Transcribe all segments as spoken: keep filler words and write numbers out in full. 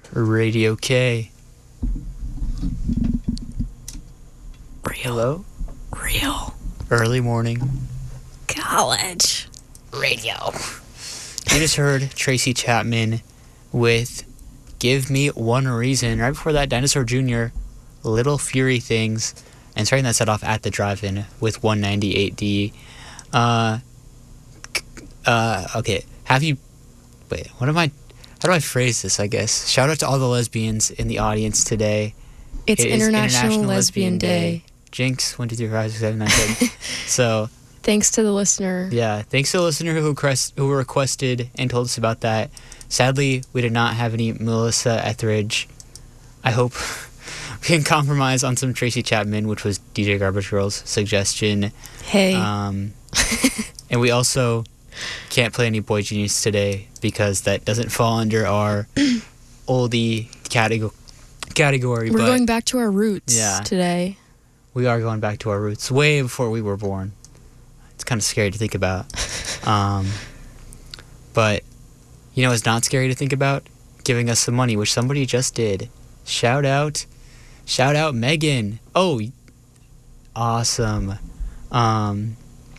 Radio K. Real. Hello? Real. Early morning. College. Radio. You just heard Tracy Chapman with Give Me One Reason. Right before that, Dinosaur Junior, Little Fury Things. And starting that set off at the drive-in with one ninety-eight D. Uh, uh, okay. Have you... Wait, what am I... How do I phrase this, I guess? Shout out to all the lesbians in the audience today. It's It is International, International Lesbian, Lesbian Day. Day. Jinx, one, two, three, five, six, seven, nine, ten. So, Thanks to the listener. yeah, thanks to the listener who, crest, who requested and told us about that. Sadly, we did not have any Melissa Etheridge. I hope we can compromise on some Tracy Chapman, which was D J Garbage Girl's suggestion. Hey. Um, and we also can't play any Boy Genius today because that doesn't fall under our oldie category. category. We're but going back to our roots Yeah. today. we are going back to our roots way before we were born. It's kind of scary to think about. Um, but, you know, it's not scary to think about? Giving us some money, which somebody just did. Shout out. Shout out Megan. Oh, awesome. Um,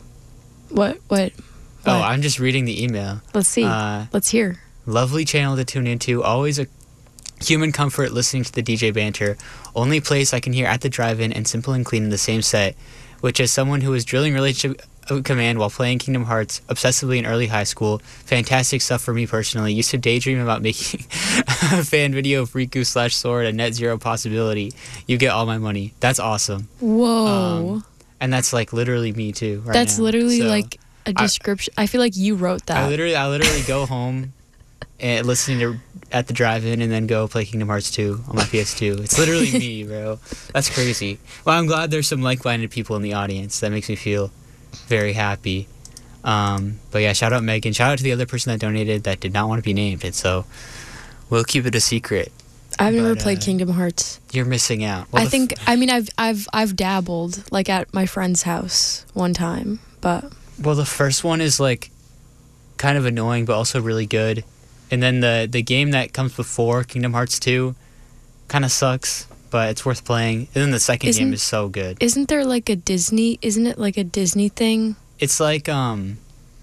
What? What? oh, What? I'm just reading the email. Let's see. Uh, Let's hear. Lovely channel to tune into. Always a human comfort listening to the D J banter. Only place I can hear at the drive-in and Simple and Clean in the same set, which as someone who was drilling relationship command while playing Kingdom Hearts obsessively in early high school, fantastic stuff for me personally. Used to daydream about making a fan video of Riku slash Sword a net zero possibility. You get all my money. That's awesome. Whoa. Um, and that's like literally me too right That's now. literally So, like a description. I, I feel like you wrote that. I literally, I literally go home and listening to at the drive-in and then go play Kingdom Hearts two on my P S two. It's literally me, bro. That's crazy. Well, I'm glad there's some like-minded people in the audience. That makes me feel very happy. Um, but yeah, shout out Megan. Shout out to the other person that donated that did not want to be named. And so we'll keep it a secret. I've never but, played uh, Kingdom Hearts. You're missing out. Well, I the think. f- I mean, I've I've I've dabbled like at my friend's house one time, but well, the first one is like kind of annoying, but also really good. And then the the game that comes before Kingdom Hearts two kind of sucks, but it's worth playing. And then the second Isn't- game is so good. isn't there like a Disney? Isn't it like a Disney thing? It's like um,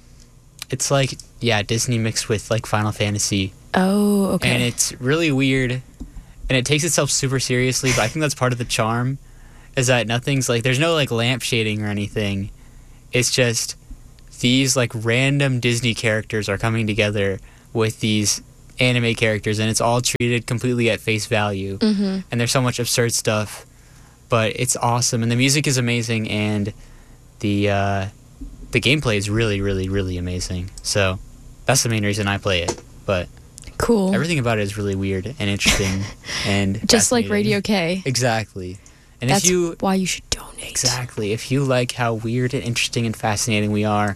it's like yeah, Disney mixed with like Final Fantasy, Oh, okay. and it's really weird, and it takes itself super seriously. But I think that's part of the charm, is that nothing's like there's no like lamp shading or anything. It's just these like random Disney characters are coming together with these anime characters, and it's all treated completely at face value. Mm-hmm. And there's so much absurd stuff, but it's awesome, and the music is amazing, and the uh, the gameplay is really, really, really amazing. So that's the main reason I play it. But Cool. everything about it is really weird and interesting, and Just like fascinating. Radio K. Exactly. And That's if you why you should donate. exactly if you like how weird and interesting and fascinating we are,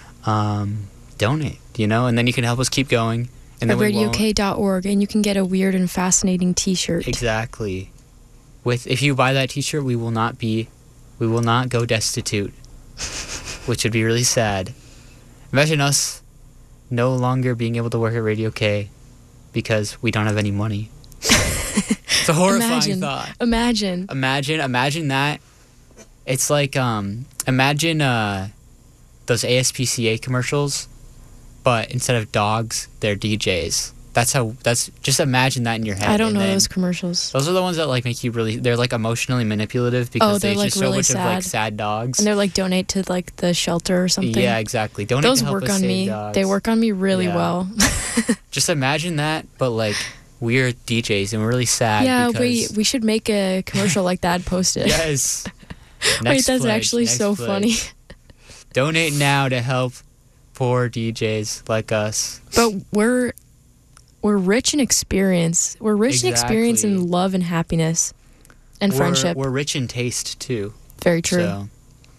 um, donate. You know, and then you can help us keep going. And At then we radio won't- k dot org, and you can get a weird and fascinating T-shirt. Exactly. With if you buy that T-shirt, we will not be, we will not go destitute, which would be really sad. Imagine us no longer being able to work at Radio K because we don't have any money. It's a horrifying Imagine. thought. Imagine. Imagine, imagine that. It's like um, imagine uh, those A S P C A commercials, but instead of dogs, they're D Js. That's how. That's just imagine that in your head. I don't and know then- those commercials. Those are the ones that like make you really. They're like emotionally manipulative because Oh, they're, they like, just show really a bunch of like sad. sad dogs. And they're like donate to like the shelter or something. Yeah, exactly. Donate Those to help work us on save me. dogs. They work on me really Yeah. well. Just imagine that, but like we're D Js and we're really sad. yeah, because, we we should make a commercial like that. Post it. Yes. Wait, Next that's pledge, actually next so pledge. funny. Donate now to help poor D Js like us. But we're we're rich in experience. We're rich in experience Exactly. and love and happiness and We're- friendship. We're rich in taste too. Very true. So,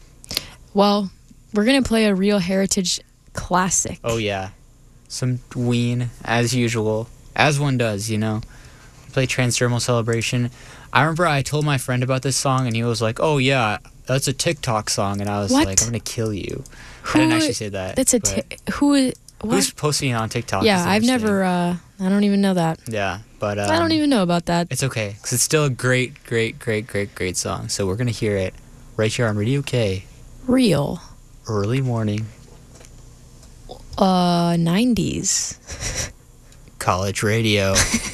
Well, we're gonna play a real heritage classic. oh yeah, some Ween as usual, as one does, you know. Play Transdermal Celebration. I remember I told my friend about this song, and he was like, "Oh yeah, that's a TikTok song," and I was What? like, "I'm gonna kill you." Who- I didn't actually say that. That's a but t- who is what? who's posting it on TikTok? Yeah, is I've interesting. never. Uh, I don't even know that. Yeah, But um, I don't even know about that. It's okay, because it's still a great, great, great, great, great song. So we're going to hear it right here on Radio K. Real. Early morning. Uh, nineties. College radio.